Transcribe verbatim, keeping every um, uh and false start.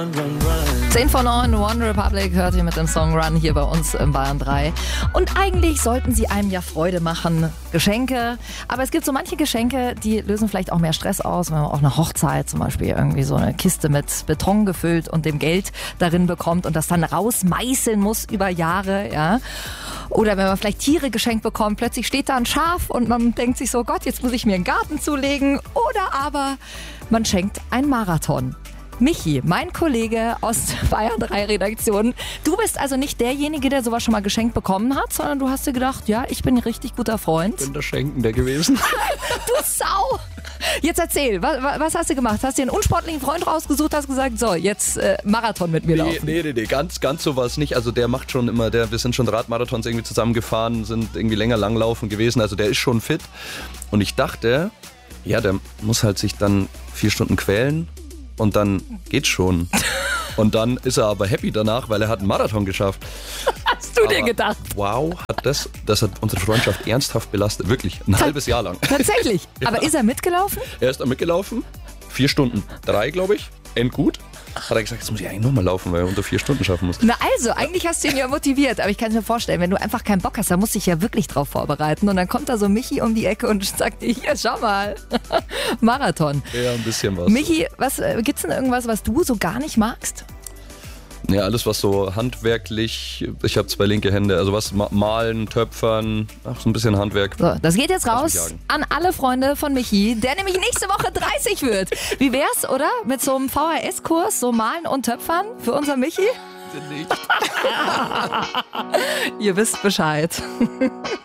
zehn vor neun, One Republic hört ihr mit dem Song Run hier bei uns im Bayern drei. Und eigentlich sollten sie einem ja Freude machen, Geschenke. Aber es gibt so manche Geschenke, die lösen vielleicht auch mehr Stress aus, wenn man auf einer Hochzeit zum Beispiel irgendwie so eine Kiste mit Beton gefüllt und dem Geld darin bekommt und das dann rausmeißeln muss über Jahre, ja. Oder wenn man vielleicht Tiere geschenkt bekommt, plötzlich steht da ein Schaf und man denkt sich so, Gott, jetzt muss ich mir einen Garten zulegen. Oder aber man schenkt einen Marathon. Michi, mein Kollege aus der Bayern drei Redaktion, du bist also nicht derjenige, der sowas schon mal geschenkt bekommen hat, sondern du hast dir gedacht, ja, ich bin ein richtig guter Freund. Ich bin der Schenkende gewesen. Du Sau! Jetzt erzähl, was, was hast du gemacht? Hast dir einen unsportlichen Freund rausgesucht, hast gesagt, so, jetzt äh, Marathon mit mir Nee, laufen? nee, nee, nee, ganz, ganz sowas nicht. Also der macht schon immer, der, wir sind schon Radmarathons irgendwie zusammengefahren, sind irgendwie länger langlaufen gewesen, also der ist schon fit. Und ich dachte, ja, der muss halt sich dann vier Stunden quälen. Und dann geht's schon. Und dann ist er aber happy danach, weil er hat einen Marathon geschafft. Hast du aber dir gedacht? Wow, hat das, das hat unsere Freundschaft ernsthaft belastet. Wirklich, ein Ta- halbes Jahr lang. Tatsächlich? Ja. Aber ist er mitgelaufen? Er ist da mitgelaufen, vier Stunden drei, glaube ich, endgut. Hat er gesagt, jetzt muss ich eigentlich nochmal laufen, weil er unter vier Stunden schaffen muss. Na also, eigentlich hast du ihn ja motiviert, aber ich kann es mir vorstellen, wenn du einfach keinen Bock hast, dann musst du dich ja wirklich drauf vorbereiten und dann kommt da so Michi um die Ecke und sagt dir, hier, schau mal, Marathon. Ja, ein bisschen was. Michi, was, äh, gibt's denn irgendwas, was du so gar nicht magst? Ja, alles was so handwerklich, ich habe zwei linke Hände, also was ma- malen, töpfern, ach, so ein bisschen Handwerk. So, das geht jetzt Lass mich raus jagen. an alle Freunde von Michi, der nämlich nächste Woche dreißig wird. Wie wär's, oder? Mit so einem V H S-Kurs, so Malen und Töpfern für unser Michi? Nicht. Ihr wisst Bescheid.